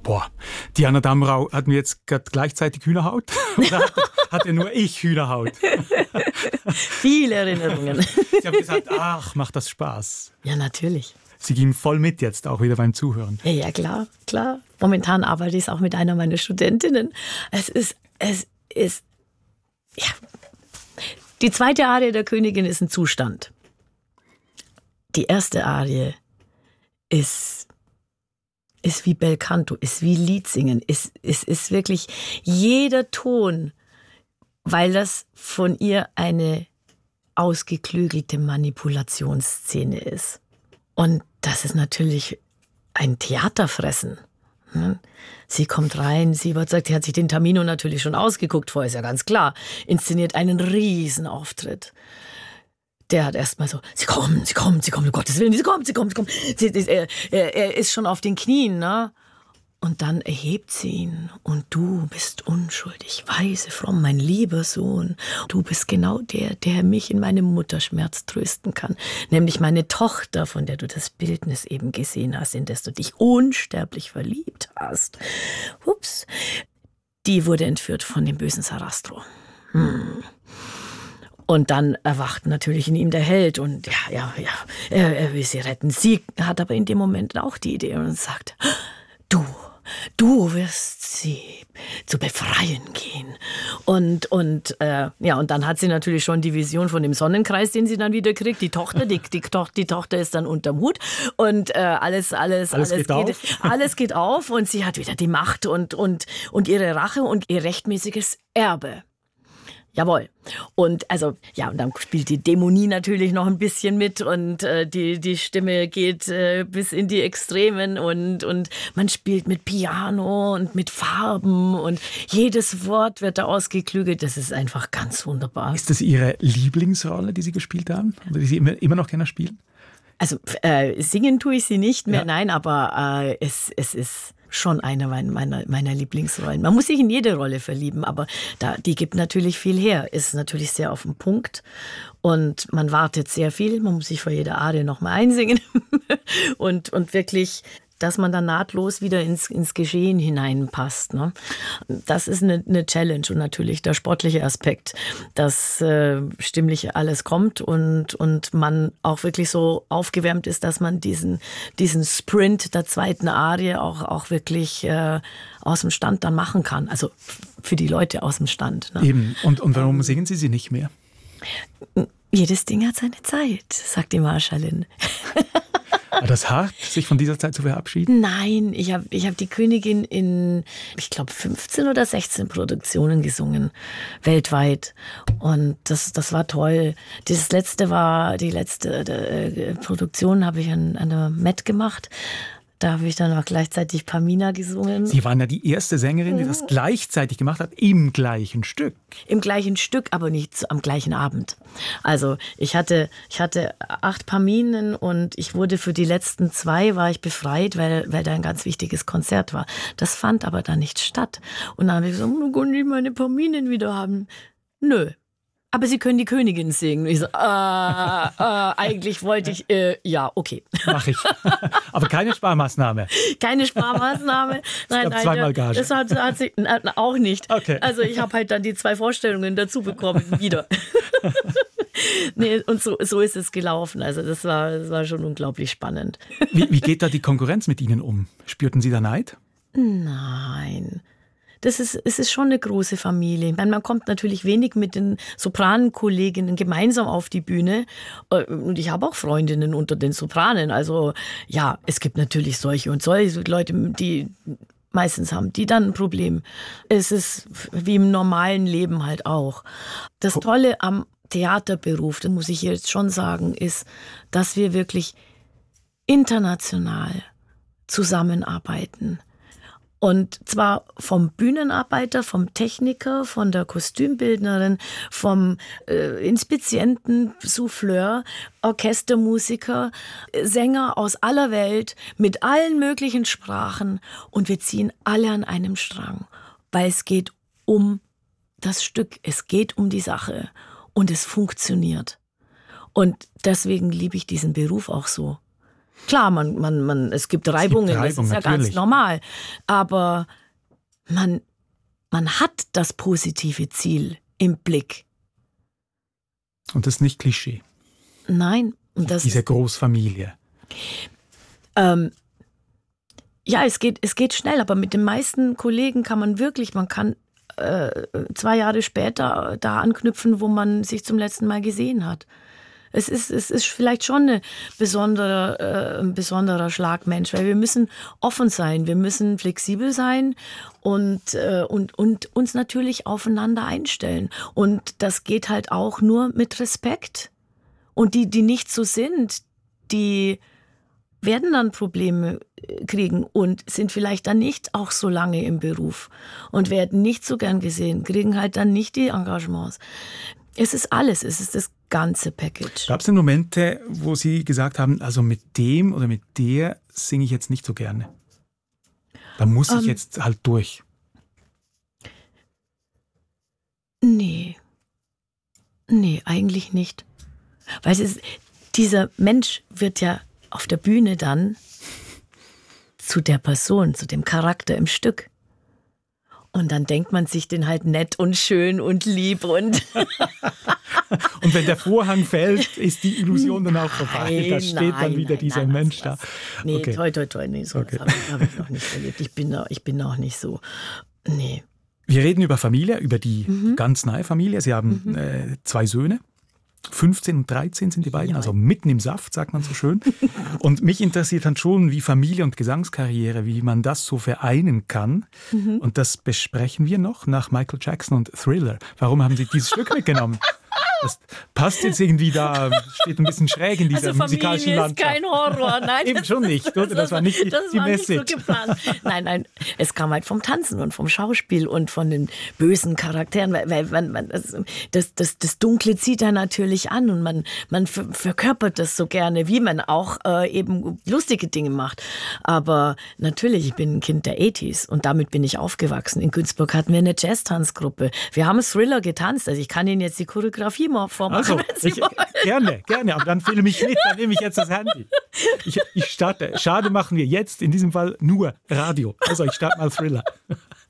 Boah, Diana Damrau, hatten wir jetzt gleichzeitig Hühnerhaut? Oder hatte nur ich Hühnerhaut? Viele Erinnerungen. Sie haben gesagt, ach, macht das Spaß. Ja, natürlich. Sie gingen voll mit jetzt, auch wieder beim Zuhören. Ja, klar. Momentan arbeite ich auch mit einer meiner Studentinnen. Es ist, ja. Die zweite Arie der Königin ist ein Zustand. Die erste Arie ist wie Belcanto, ist wie Liedsingen. Es ist wirklich jeder Ton, weil das von ihr eine ausgeklügelte Manipulationsszene ist. Und das ist natürlich ein Theaterfressen. Sie kommt rein, sie überzeugt, sie hat sich den Tamino natürlich schon ausgeguckt, vorher ist ja ganz klar, inszeniert einen Riesenauftritt. Der hat erstmal so, sie kommen, um Gottes Willen, sie kommen. Er ist schon auf den Knien, ne? Und dann erhebt sie ihn und du bist unschuldig, weise, fromm, mein lieber Sohn. Du bist genau der mich in meinem Mutterschmerz trösten kann. Nämlich meine Tochter, von der du das Bildnis eben gesehen hast, in das du dich unsterblich verliebt hast. Ups, die wurde entführt von dem bösen Sarastro. Und dann erwacht natürlich in ihm der Held und er will sie retten. Sie hat aber in dem Moment auch die Idee und sagt, Du wirst sie zu befreien gehen. Und dann hat sie natürlich schon die Vision von dem Sonnenkreis, den sie dann wieder kriegt. Die Tochter, die Tochter ist dann unterm Hut und alles geht auf und sie hat wieder die Macht und ihre Rache und ihr rechtmäßiges Erbe. Jawohl. Und dann spielt die Dämonie natürlich noch ein bisschen mit und die Stimme geht bis in die Extremen und man spielt mit Piano und mit Farben und jedes Wort wird da ausgeklügelt. Das ist einfach ganz wunderbar. Ist das Ihre Lieblingsrolle, die Sie gespielt haben oder die Sie immer noch gerne spielen? Also singen tue ich sie nicht mehr, nein, aber es ist schon eine meiner Lieblingsrollen. Man muss sich in jede Rolle verlieben, aber die gibt natürlich viel her, ist natürlich sehr auf den Punkt und man wartet sehr viel, man muss sich vor jeder Arie nochmal einsingen und wirklich, dass man dann nahtlos wieder ins Geschehen hineinpasst. Ne? Das ist eine Challenge und natürlich der sportliche Aspekt, dass stimmlich alles kommt und man auch wirklich so aufgewärmt ist, dass man diesen Sprint der zweiten Arie auch wirklich aus dem Stand dann machen kann. Also für die Leute aus dem Stand. Ne? Eben. Und warum singen Sie nicht mehr? Jedes Ding hat seine Zeit, sagt die Marschallin. War das hart, sich von dieser Zeit zu verabschieden? Nein, ich hab die Königin in, ich glaube, 15 oder 16 Produktionen gesungen, weltweit. Und das war toll. Die letzte Produktion habe ich an der Met gemacht. Da habe ich dann auch gleichzeitig Pamina gesungen. Sie waren ja die erste Sängerin, die das gleichzeitig gemacht hat, im gleichen Stück. Im gleichen Stück, aber nicht am gleichen Abend. Also ich hatte 8 Paminen und ich wurde für die letzten 2 war ich befreit, weil da ein ganz wichtiges Konzert war. Das fand aber dann nicht statt. Und dann habe ich gesagt, du kannst nicht meine Paminen wieder haben. Nö. Aber Sie können die Königin singen. Und ich so, eigentlich wollte ich, ja, okay. Mach ich. Aber keine Sparmaßnahme. Keine Sparmaßnahme. Nein, zweimal Gage. Das hat sie auch nicht. Okay. Also ich habe halt dann die 2 Vorstellungen dazu bekommen, wieder. Nee, und so ist es gelaufen. Also das war schon unglaublich spannend. Wie geht da die Konkurrenz mit Ihnen um? Spürten Sie da Neid? Nein. Es ist schon eine große Familie. Ich meine, man kommt natürlich wenig mit den Sopranenkolleginnen gemeinsam auf die Bühne. Und ich habe auch Freundinnen unter den Sopranen. Also ja, es gibt natürlich solche und solche Leute, die meistens haben die dann ein Problem. Es ist wie im normalen Leben halt auch. Das Tolle am Theaterberuf, das muss ich jetzt schon sagen, ist, dass wir wirklich international zusammenarbeiten. Und zwar vom Bühnenarbeiter, vom Techniker, von der Kostümbildnerin, vom Inspizienten, Souffleur, Orchestermusiker, Sänger aus aller Welt mit allen möglichen Sprachen. Und wir ziehen alle an einem Strang, weil es geht um das Stück, es geht um die Sache und es funktioniert. Und deswegen liebe ich diesen Beruf auch so. Klar, es gibt Reibungen, das ist ja natürlich. ganz normal. Aber man hat das positive Ziel im Blick. Und das ist nicht Klischee. Nein. Und das Diese Großfamilie. Ja, es geht schnell, aber mit den meisten Kollegen kann man 2 Jahre später da anknüpfen, wo man sich zum letzten Mal gesehen hat. Es ist vielleicht schon ein besonderer Schlagmensch, weil wir müssen offen sein, wir müssen flexibel sein und uns natürlich aufeinander einstellen. Und das geht halt auch nur mit Respekt. Und die nicht so sind, die werden dann Probleme kriegen und sind vielleicht dann nicht auch so lange im Beruf und werden nicht so gern gesehen, kriegen halt dann nicht die Engagements. Es ist alles, es ist das ganze Package. Gab es denn Momente, wo Sie gesagt haben, also mit dem oder mit der singe ich jetzt nicht so gerne? Da muss ich jetzt halt durch. Nee, eigentlich nicht. Weil dieser Mensch wird ja auf der Bühne dann zu der Person, zu dem Charakter im Stück. Und dann denkt man sich den halt nett und schön und lieb und... Und wenn der Vorhang fällt, ist die Illusion dann auch vorbei. Da steht dann wieder dieser Mensch da. Nee, okay. toi, nee, so habe ich noch nicht erlebt. Ich bin auch nicht so... Nee. Wir reden über Familie, über die ganz nahe Familie. Sie haben 2 Söhne. 15 und 13 sind die beiden, also mitten im Saft, sagt man so schön. Und mich interessiert dann schon, wie Familie und Gesangskarriere, wie man das so vereinen kann. Und das besprechen wir noch nach Michael Jackson und Thriller. Warum haben Sie dieses Stück mitgenommen? Das passt jetzt irgendwie da, steht ein bisschen schräg in dieser musikalischen Landschaft. Ist kein Horror, nein. Eben schon nicht, oder? Das war nicht die Message. Nicht so geplant. Nein, es kam halt vom Tanzen und vom Schauspiel und von den bösen Charakteren, weil das Dunkle zieht da natürlich an und man verkörpert das so gerne, wie man auch eben lustige Dinge macht. Aber natürlich, ich bin ein Kind der 80s und damit bin ich aufgewachsen. In Günzburg hatten wir eine Jazz-Tanzgruppe. Wir haben Thriller getanzt, also ich kann Ihnen jetzt die Choreografie mal vormachen, wenn Sie wollen. Gerne, aber dann filme ich mit, dann nehme ich jetzt das Handy. Ich starte. Schade, machen wir jetzt in diesem Fall nur Radio. Also ich starte mal Thriller.